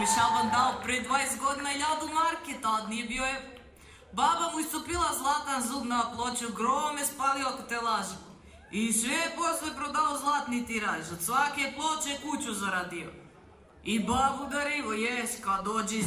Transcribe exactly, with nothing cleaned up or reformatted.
mi Šaban dao prije dvadeset godina iljadu marke, tad nije bio je. Baba mu iscupila zlatan zub na ploču, grom je spalio ako te laži. I sve je posle prodao zlatni tiraž, od svake ploče kuću zaradio. I babu darivo, jes, kad dođi